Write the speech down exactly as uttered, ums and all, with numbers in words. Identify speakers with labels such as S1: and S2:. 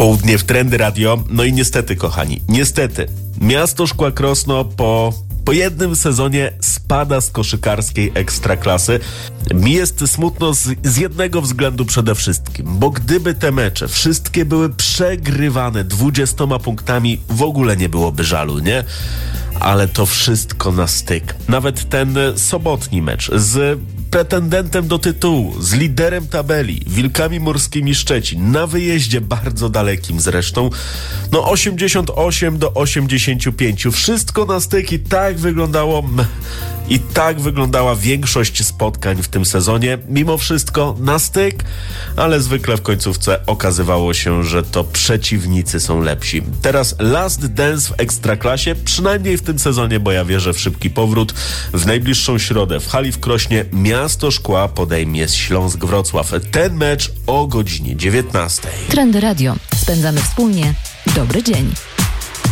S1: Południe w Trendy Radio. No i niestety, kochani, niestety, Miasto Szkła Krosno po, po jednym sezonie spada z koszykarskiej ekstraklasy. Mi jest smutno z, z jednego względu przede wszystkim, bo gdyby te mecze wszystkie były przegrywane dwudziestoma punktami, w ogóle nie byłoby żalu, nie? Ale to wszystko na styk. Nawet ten sobotni mecz z pretendentem do tytułu, z liderem tabeli, Wilkami Morskimi Szczecin, na wyjeździe bardzo dalekim zresztą, no osiemdziesiąt osiem do osiemdziesięciu pięciu. Wszystko na styk i tak wyglądało... I tak wyglądała większość spotkań w tym sezonie. Mimo wszystko na styk, ale zwykle w końcówce okazywało się, że to przeciwnicy są lepsi. Teraz last dance w Ekstraklasie, przynajmniej w tym sezonie, bo ja wierzę w szybki powrót. W najbliższą środę w hali w Krośnie Miasto Szkła podejmie Śląsk Wrocław. Ten mecz o godzinie dziewiętnastej.
S2: Trendy Radio. Spędzamy wspólnie dobry dzień.